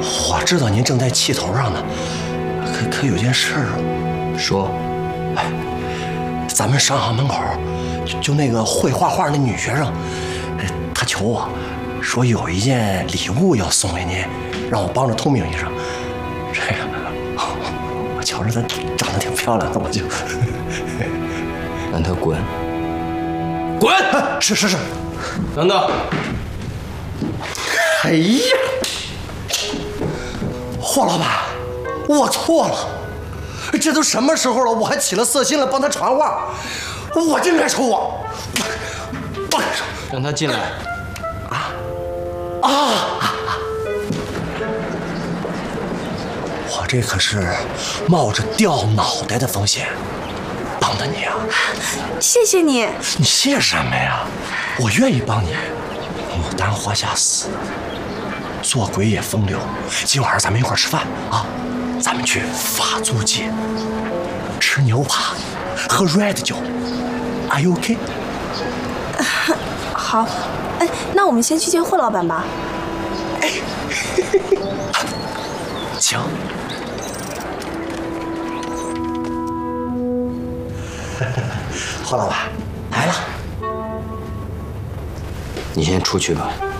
我知道您正在气头上呢，可有件事儿， 说。 哎，咱们商行门口就那个会画画那女学生，她求我说有一件礼物要送给您，让我帮着通禀一声。这个我瞧着她长得挺漂亮的，我就让她滚。 滚！是。 等等。 哎呀，霍老板，我错了。这都什么时候了，我还起了色心了，帮他传话，我就应该说我让他进来。 我这可是冒着掉脑袋的风险帮的你啊！ 谢谢你。 你谢什么呀？我愿意帮你。牡丹花下死，做鬼也风流。今晚上咱们一块儿吃饭啊！咱们去法租界吃牛扒，喝 red 酒。Are you OK？ 好，哎，那我们先去见霍老板吧。 哎，行。霍老板来了， 你先出去吧。